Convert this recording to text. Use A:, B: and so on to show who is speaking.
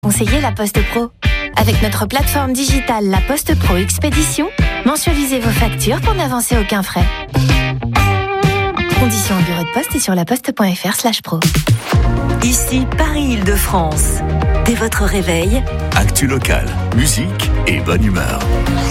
A: Conseillez La Poste Pro. Avec notre plateforme digitale La Poste Pro Expédition, mensualisez vos factures pour n'avancer aucun frais. Conditions au bureau de poste et sur laposte.fr/pro.
B: Ici Paris-Île-de-France. Dès votre réveil,
C: actu local, musique et bonne humeur.